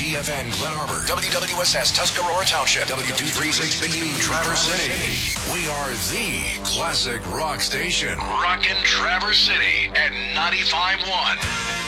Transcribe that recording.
WTFN Glen Arbor, WWSS Tuscarora Township, W236BU Traverse City. We are the classic rock station. Rockin' Traverse City at 95.1.